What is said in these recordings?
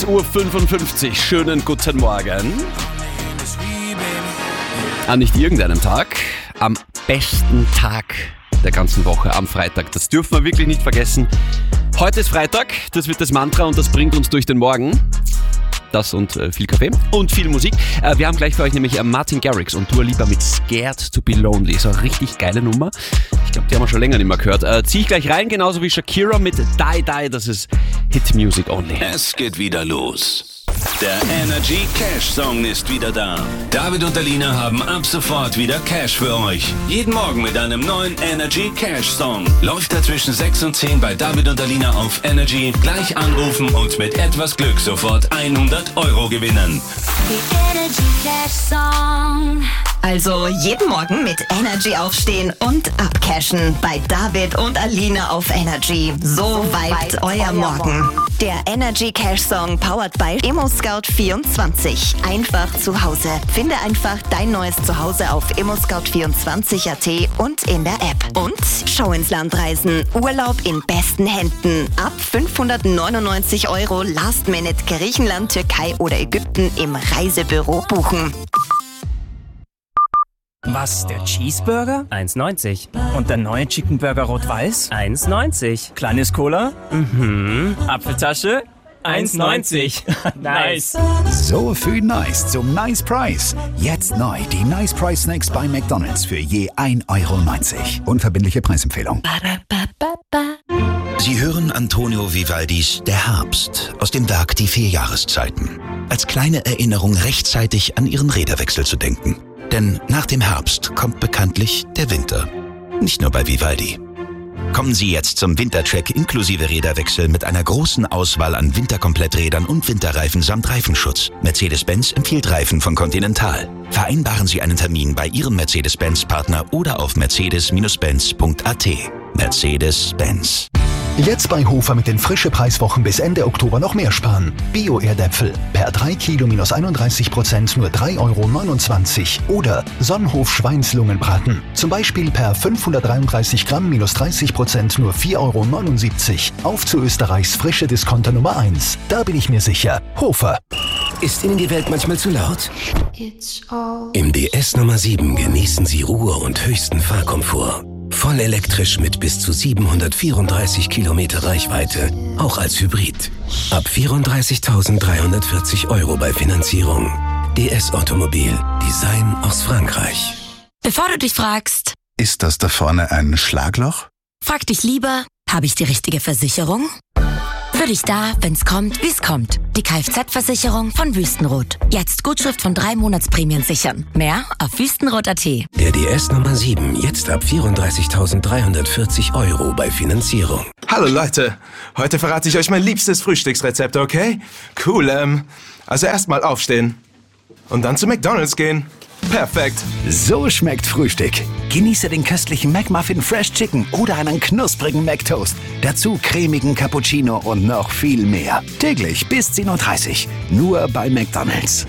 6:55 Uhr. Schönen guten Morgen. An nicht irgendeinem Tag, am besten Tag der ganzen Woche, am Freitag. Das dürfen wir wirklich nicht vergessen. Heute ist Freitag, das wird das Mantra und das bringt uns durch den Morgen. Das und viel Kaffee und viel Musik. Wir haben gleich für euch nämlich Martin Garrix und Dua Lipa mit Scared to be Lonely. So eine richtig geile Nummer. Ich glaube, die haben wir schon länger nicht mehr gehört. Zieh ich gleich rein, genauso wie Shakira mit Die Die. Das ist Hit Music Only. Es geht wieder los. Der Energy Cash Song ist wieder da. David und Alina haben ab sofort wieder Cash für euch. Jeden Morgen mit einem neuen Energy Cash Song. Läuft er zwischen 6 und 10 bei David und Alina auf Energy. Gleich anrufen und mit etwas Glück sofort 100 € gewinnen. Die Energy Cash Song. Also jeden Morgen mit Energy aufstehen und abcashen bei David und Alina auf Energy. So vibet euer Morgen. Der Energy Cash Song powered by ImmoScout24. Einfach zu Hause. Finde einfach dein neues Zuhause auf ImmoScout24.at und in der App. Und schau ins Land reisen. Urlaub in besten Händen. Ab 599 € Last Minute Griechenland, Türkei oder Ägypten im Reisebüro buchen. Was, der Cheeseburger? 1,90. Und der neue Chicken Burger Rot-Weiß? 1,90. Kleines Cola? Apfeltasche? 1,90. Nice. So viel Nice zum Nice Price. Jetzt neu die Nice Price Snacks bei McDonald's für je 1,90 €. Unverbindliche Preisempfehlung. Sie hören Antonio Vivaldis Der Herbst aus dem Werk Die 4 Jahreszeiten. Als kleine Erinnerung rechtzeitig an Ihren Räderwechsel zu denken. Denn nach dem Herbst kommt bekanntlich der Winter. Nicht nur bei Vivaldi. Kommen Sie jetzt zum Wintercheck inklusive Räderwechsel mit einer großen Auswahl an Winterkompletträdern und Winterreifen samt Reifenschutz. Mercedes-Benz empfiehlt Reifen von Continental. Vereinbaren Sie einen Termin bei Ihrem Mercedes-Benz-Partner oder auf mercedes-benz.at. Mercedes-Benz. Jetzt bei Hofer mit den frische Preiswochen bis Ende Oktober noch mehr sparen. Bio-Erdäpfel per 3 Kilo minus 31% nur 3,29 € oder Sonnenhof Schweinslungenbraten zum Beispiel per 533 Gramm minus 30% nur 4,79 €. Auf zu Österreichs frische Discounter Nummer 1. Da bin ich mir sicher. Hofer. Ist Ihnen die Welt manchmal zu laut? Im DS Nummer 7 genießen Sie Ruhe und höchsten Fahrkomfort. Voll elektrisch mit bis zu 734 Kilometer Reichweite, auch als Hybrid. Ab 34.340 € bei Finanzierung. DS Automobil, Design aus Frankreich. Bevor du dich fragst, Ist das da vorne ein Schlagloch? frag dich lieber, habe ich die richtige Versicherung? Für dich da, wenn's kommt, wie's kommt. Die Kfz-Versicherung von Wüstenrot. Jetzt Gutschrift von 3 Monatsprämien sichern. Mehr auf wüstenrot.at. Der DS Nummer 7, jetzt ab 34.340 € bei Finanzierung. Hallo Leute, heute verrate ich euch mein liebstes Frühstücksrezept, okay? Cool, also erstmal aufstehen und dann zu McDonald's gehen. Perfekt. So schmeckt Frühstück. Genieße den köstlichen McMuffin Fresh Chicken oder einen knusprigen McToast. Dazu cremigen Cappuccino und noch viel mehr. Täglich bis 10:30 Uhr. Nur bei McDonald's.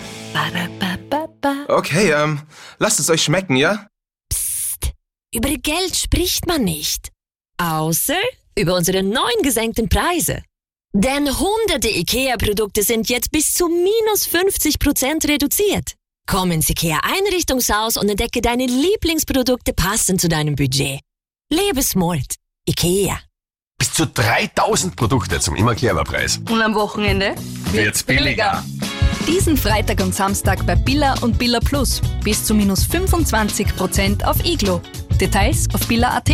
Okay, lasst es euch schmecken, ja? Psst, über Geld spricht man nicht. Außer über unsere neuen gesenkten Preise. Denn hunderte IKEA-Produkte sind jetzt bis zu minus 50% reduziert. Komm ins IKEA-Einrichtungshaus und entdecke deine Lieblingsprodukte passend zu deinem Budget. Lebe smart. IKEA. Bis zu 3.000 Produkte zum immer clever Preis. Und am Wochenende wird's billiger. Diesen Freitag und Samstag bei Billa und Billa Plus. Bis zu minus 25% auf Iglo. Details auf billa.at.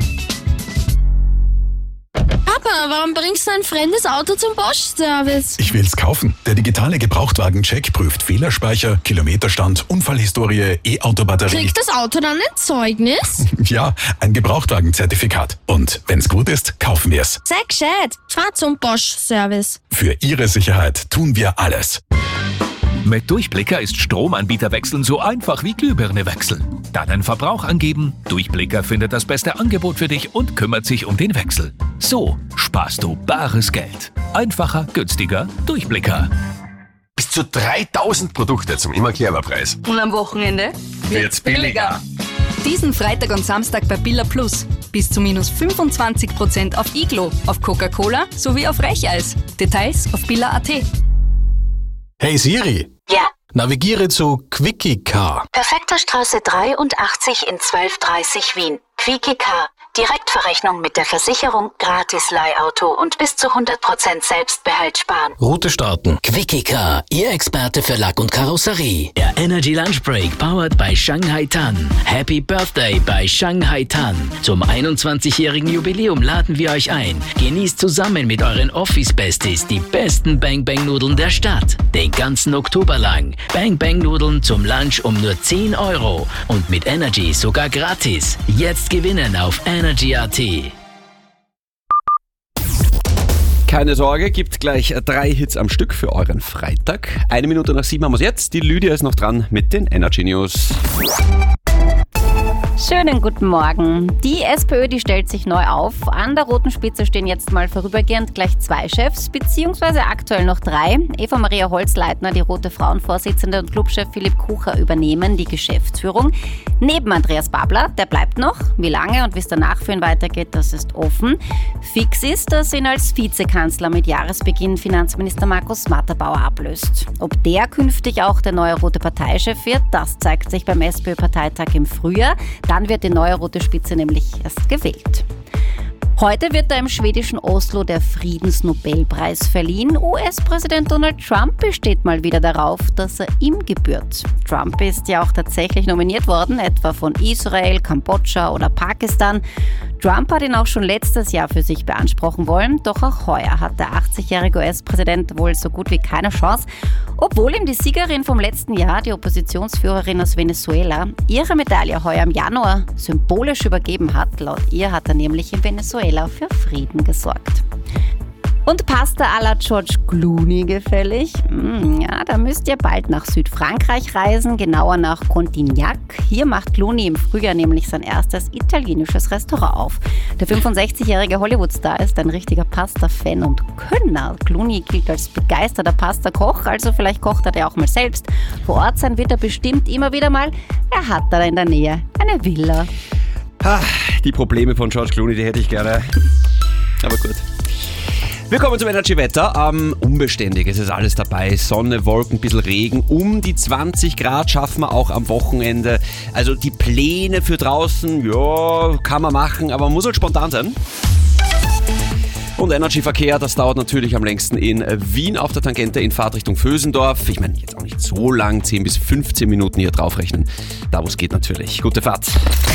Papa, warum bringst du ein fremdes Auto zum Bosch-Service? Ich will's kaufen. Der digitale Gebrauchtwagen-Check prüft Fehlerspeicher, Kilometerstand, Unfallhistorie, E-Auto-Batterie. Kriegt das Auto dann ein Zeugnis? Ja, ein Gebrauchtwagenzertifikat. Und wenn's gut ist, kaufen wir's. Sei gescheit. Fahr zum Bosch-Service. Für Ihre Sicherheit tun wir alles. Mit Durchblicker ist Stromanbieterwechseln so einfach wie Glühbirne wechseln. Dann den Verbrauch angeben, Durchblicker findet das beste Angebot für dich und kümmert sich um den Wechsel. So sparst du bares Geld. Einfacher, günstiger, Durchblicker. Bis zu 3.000 Produkte zum immer clever Preis. Und am Wochenende wird's billiger. Diesen Freitag und Samstag bei Billa Plus. Bis zu minus 25% auf Iglo, auf Coca-Cola sowie auf Reicheis. Details auf billa.at. Hey Siri, Ja. navigiere zu Quickie Car. Perfekterstraße 83 in 1230 Wien. Quickie Car. Direktverrechnung mit der Versicherung, gratis Leihauto und bis zu 100% Selbstbehalt sparen. Route starten. Quickie Car, Ihr Experte für Lack und Karosserie. Der Energy Lunch Break, powered by Shanghai Tan. Happy Birthday bei Shanghai Tan. Zum 21-jährigen Jubiläum laden wir euch ein. Genießt zusammen mit euren Office-Besties die besten Bang Bang Nudeln der Stadt. Den ganzen Oktober lang. Bang Bang Nudeln zum Lunch um nur 10 € und mit Energy sogar gratis. Jetzt gewinnen auf Energy.at. Keine Sorge, gibt gleich 3 Hits am Stück für euren Freitag. 1 Minute nach 7 haben wir es jetzt. Die Lydia ist noch dran mit den Energy News. Schönen guten Morgen. Die SPÖ, die stellt sich neu auf. An der roten Spitze stehen jetzt mal vorübergehend gleich 2 Chefs, beziehungsweise aktuell noch 3. Eva-Maria Holzleitner, die rote Frauenvorsitzende, und Clubchef Philipp Kucher übernehmen die Geschäftsführung. Neben Andreas Babler, der bleibt noch. Wie lange und wie es danach für ihn weitergeht, das ist offen. Fix ist, dass ihn als Vizekanzler mit Jahresbeginn Finanzminister Markus Matterbauer ablöst. Ob der künftig auch der neue rote Parteichef wird, das zeigt sich beim SPÖ-Parteitag im Frühjahr. Dann wird die neue rote Spitze nämlich erst gewählt. Heute wird da im schwedischen Oslo der Friedensnobelpreis verliehen. US-Präsident Donald Trump besteht mal wieder darauf, dass er ihm gebührt. Trump ist ja auch tatsächlich nominiert worden, etwa von Israel, Kambodscha oder Pakistan. Trump hat ihn auch schon letztes Jahr für sich beanspruchen wollen, doch auch heuer hat der 80-jährige US-Präsident wohl so gut wie keine Chance, obwohl ihm die Siegerin vom letzten Jahr, die Oppositionsführerin aus Venezuela, ihre Medaille heuer im Januar symbolisch übergeben hat. Laut ihr hat er nämlich in Venezuela für Frieden gesorgt. Und Pasta à la George Clooney gefällig? Ja, da müsst ihr bald nach Südfrankreich reisen, genauer nach Contignac. Hier macht Clooney im Frühjahr nämlich sein erstes italienisches Restaurant auf. Der 65-jährige Hollywood-Star ist ein richtiger Pasta-Fan und Könner. Clooney gilt als begeisterter Pasta-Koch, also vielleicht kocht er der auch mal selbst. Vor Ort sein wird er bestimmt immer wieder mal. Er hat da in der Nähe eine Villa. Die Probleme von George Clooney, die hätte ich gerne. Aber gut. Wir kommen zum Energy-Wetter. Unbeständig, es ist alles dabei. Sonne, Wolken, ein bisschen Regen. Um die 20 Grad schaffen wir auch am Wochenende. Also die Pläne für draußen, ja, kann man machen, aber man muss halt spontan sein. Und Energy-Verkehr, das dauert natürlich am längsten in Wien auf der Tangente in Fahrtrichtung Vösendorf. Ich meine, jetzt auch nicht so lang, 10 bis 15 Minuten hier draufrechnen. Da, wo es geht natürlich. Gute Fahrt.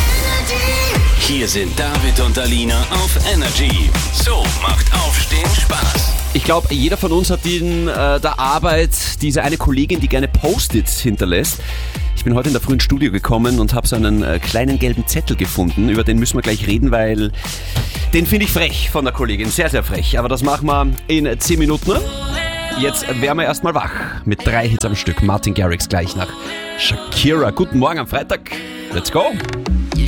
Hier sind David und Alina auf Energy. So macht Aufstehen Spaß. Ich glaube, jeder von uns hat in der Arbeit diese eine Kollegin, die gerne Post-its hinterlässt. Ich bin heute in der frühen Studio gekommen und habe so einen kleinen gelben Zettel gefunden. Über den müssen wir gleich reden, weil den finde ich frech von der Kollegin. Sehr, sehr frech. Aber das machen wir in 10 Minuten. Jetzt wären wir erstmal wach mit 3 Hits am Stück. Martin Garrix gleich nach Shakira. Guten Morgen am Freitag. Let's go.